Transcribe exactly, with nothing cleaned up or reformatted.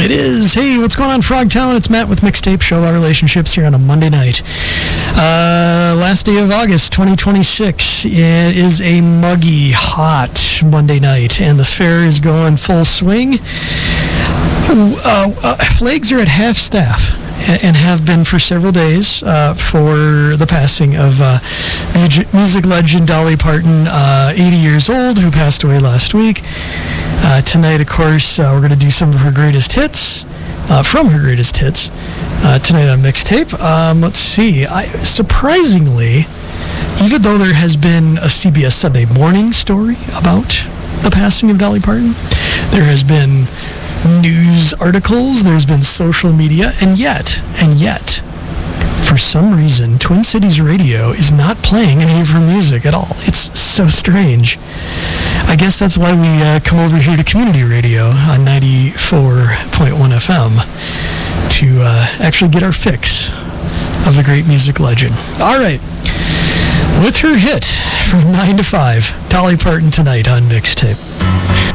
It is. Hey, what's going on, Frogtown? It's Matt with Mixtape, Show About Relationships here on a Monday night. Uh, last day of August, twenty twenty-six. It is a muggy, hot Monday night, and the fair is going full swing. Uh, uh, flags are at half staff and have been for several days uh, for the passing of uh, music legend Dolly Parton, uh, eighty years old, who passed away last week. Uh, tonight, of course, uh, we're going to do some of her greatest hits, uh, from her greatest hits, uh, tonight on Mixtape. Um, let's see. I, surprisingly, even though there has been a C B S Sunday Morning story about the passing of Dolly Parton, there has been news articles, there's been social media, and yet, and yet, for some reason, Twin Cities Radio is not playing any of her music at all. It's so strange. I guess that's why we uh, come over here to community radio on ninety-four point one F M to uh, actually get our fix of the great music legend. All right. With her hit from nine to five, Dolly Parton tonight on Mixtape.